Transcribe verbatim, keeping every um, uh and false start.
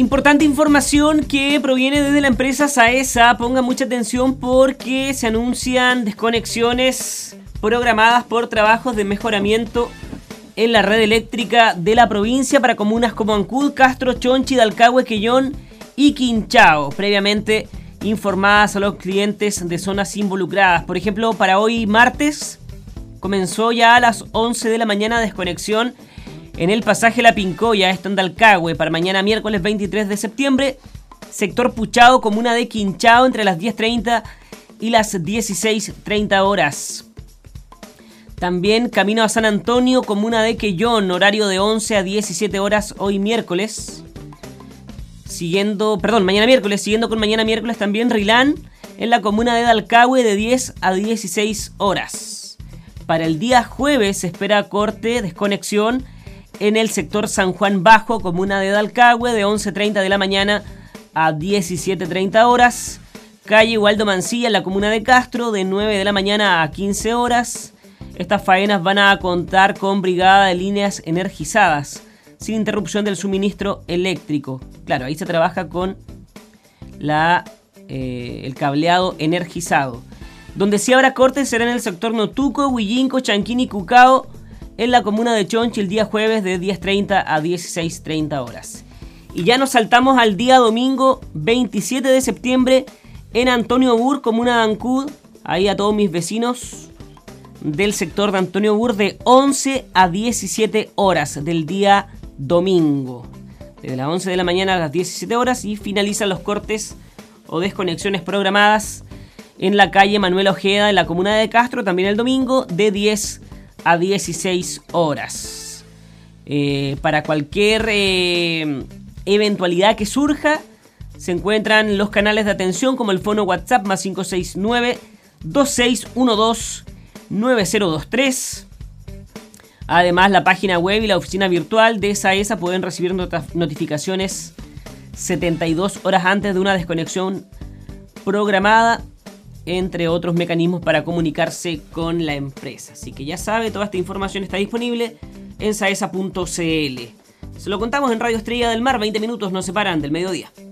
Importante información que proviene desde la empresa Saesa. Pongan mucha atención porque se anuncian desconexiones programadas por trabajos de mejoramiento en la red eléctrica de la provincia para comunas como Ancud, Castro, Chonchi, Dalcahue, Quellón y Quinchao, previamente informadas a los clientes de zonas involucradas. Por ejemplo, para hoy martes comenzó ya a las once de la mañana desconexión en el pasaje La Pincoya, esto en Dalcahue. Para mañana miércoles veintitrés de septiembre, sector Puchao, comuna de Quinchao, entre las diez treinta y las dieciséis treinta horas. También camino a San Antonio, comuna de Quellón, horario de once a diecisiete horas hoy miércoles. Siguiendo, perdón, mañana miércoles, siguiendo con mañana miércoles también Rilán, en la comuna de Dalcahue, de diez a dieciséis horas. Para el día jueves se espera corte, desconexión en el sector San Juan Bajo, comuna de Dalcahue, de once treinta de la mañana a diecisiete treinta horas. Calle Waldo Mancilla, en la comuna de Castro, de nueve de la mañana a quince horas. Estas faenas van a contar con brigada de líneas energizadas, sin interrupción del suministro eléctrico. Claro, ahí se trabaja con la, eh, el cableado energizado. Donde sí habrá cortes será en el sector Notuco, Huillinco, Chanquín y Cucao, en la comuna de Chonchi, el día jueves de diez treinta a dieciséis treinta horas. Y ya nos saltamos al día domingo veintisiete de septiembre en Antonio Bur, comuna de Ancud. Ahí a todos mis vecinos del sector de Antonio Bur, de once a diecisiete horas del día domingo. Desde las once de la mañana a las diecisiete horas, y finalizan los cortes o desconexiones programadas en la calle Manuel Ojeda, en la comuna de Castro, también el domingo, de diez a dieciséis horas. Eh, para cualquier eh, eventualidad que surja, se encuentran los canales de atención como el fono WhatsApp más cinco seis nueve, dos seis uno dos, nueve cero dos tres. Además, la página web y la oficina virtual de Saesa pueden recibir not- notificaciones setenta y dos horas antes de una desconexión programada, entre otros mecanismos para comunicarse con la empresa. Así que ya sabe, toda esta información está disponible en saesa punto c l. Se lo contamos en Radio Estrella del Mar. veinte minutos nos separan del mediodía.